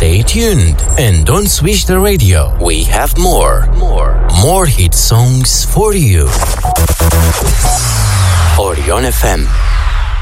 Stay tuned and don't switch the radio. We have more hit songs for you. Orion FM.